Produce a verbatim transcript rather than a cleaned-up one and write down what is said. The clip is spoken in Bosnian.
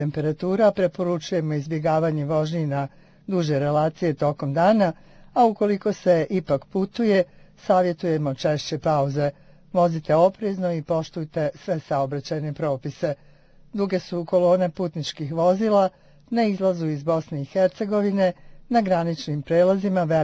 temperatura, preporučujemo izbjegavanje vožnji na duže relacije tokom dana, a ukoliko se ipak putuje, savjetujemo češće pauze. Vozite oprezno i poštujte sve saobraćajne propise. Duge su kolone putničkih vozila na izlazu iz Bosne i Hercegovine, na graničnim prelazima